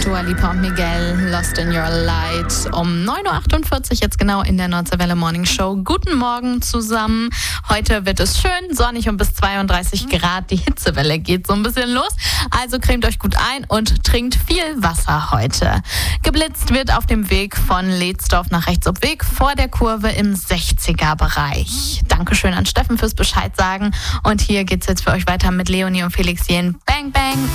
Dua Lipa und Miguel, Lost in Your Light. Um 9.48 Uhr jetzt genau in der Nordseewelle Morning Show. Guten Morgen zusammen. Heute wird es schön, sonnig und bis 32 Grad. Die Hitzewelle geht so ein bisschen los. Also cremt euch gut ein und trinkt viel Wasser heute. Geblitzt wird auf dem Weg von Ledsdorf nach Rechtsubweg vor der Kurve im 60er-Bereich. Dankeschön an Steffen fürs Bescheid sagen. Und hier geht's jetzt für euch weiter mit Leonie und Felix Jähn. Bang, bang.